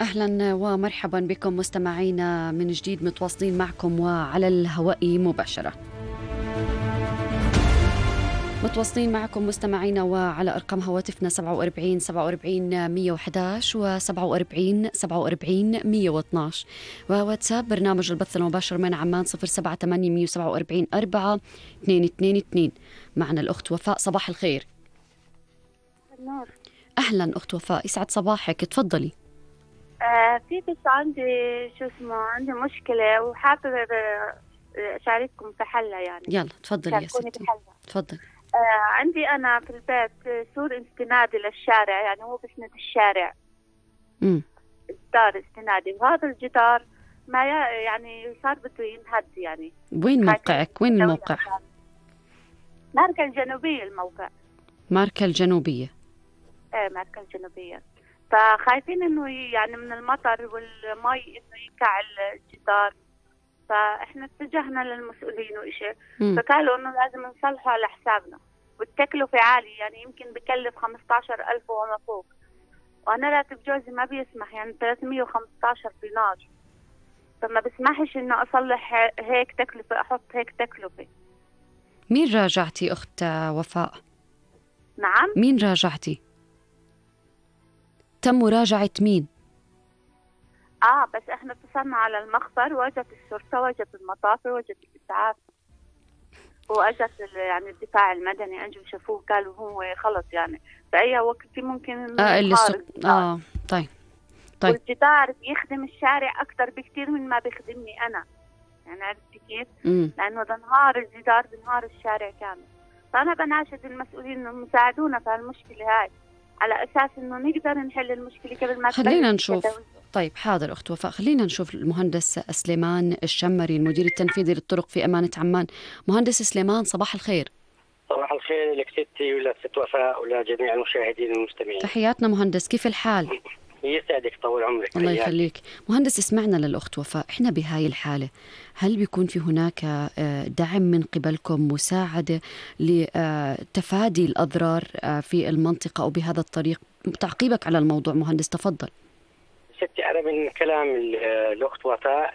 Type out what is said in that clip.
أهلا ومرحبا بكم مستمعينا من جديد، متواصلين معكم وعلى الهواء مباشرة. متواصلين معكم مستمعينا وعلى أرقام هواتفنا 47 47 111 و 47 47 112 وواتساب برنامج البث المباشر من عمان 078 147 4 222. معنا الأخت وفاء. صباح الخير. النور. أهلا أخت وفاء، يسعد صباحك، تفضلي. في بس عندي مشكلة وحابة أشارككم في حلها يعني. يلا تفضلي يا شاركوني ستي، بحلها. تفضلي. عندي أنا في البيت سور استنادي للشارع، يعني هو بسند الشارع. جدار استنادي، وهذا الجدار ما يعني صار بده ينهد يعني. وين موقعك؟ وين الموقع؟ ماركة الجنوبية الموقع. ماركة الجنوبية. ماركة الجنوبية. فخايفين إنه يعني من المطر والمي إنه يقع الجدار. فإحنا اتجهنا للمسؤولين وإشي، فقالوا إنه لازم نصلحه على حسابنا، والتكلفة عالية، يعني يمكن بكلف 15,000 وما فوق، وأنا راتب جوزي ما بيسمح، يعني 315 دينار، فما بسمحش إنه أصلح هيك تكلفة، أحط هيك تكلفة. مين راجعتي أخت وفاء؟ نعم. مين راجعتي؟ تم مراجعة مين؟ بس إحنا اتصلنا على المخبر، وجت الشرطة، وجت المطافي، وجت الإسعاف، واجت يعني الدفاع المدني، اجوا شافوه قالوا هو خلص، يعني بأي وقت ممكن انه ينهار. طيب. والجدار بيخدم الشارع اكثر بكثير من ما بيخدمني انا، يعني عرفتي كيف؟ لانه اذا انهار الجدار بنهار الشارع كامل. فانا بناشد المسؤولين انهم يساعدونا في هالمشكله هاي، على اساس انه نقدر نحل المشكله قبل ما خلينا نشوف. طيب حاضر أخت وفاء، خلينا نشوف المهندس سليمان الشمري، المدير التنفيذي للطرق في أمانة عمان. مهندس سليمان، صباح الخير. صباح الخير لك ستي ولا ست وفاء ولا جميع المشاهدين والمستمعين. تحياتنا مهندس، كيف الحال؟ يسعدك، طول عمرك. الله يخليك مهندس. اسمعنا للأخت وفاء، احنا بهاي الحالة هل بيكون في هناك دعم من قبلكم، مساعدة لتفادي الأضرار في المنطقة أو بهذا الطريق؟ تعقيبك على الموضوع مهندس، تفضل. ستي، أنا من كلام الأخت وفاء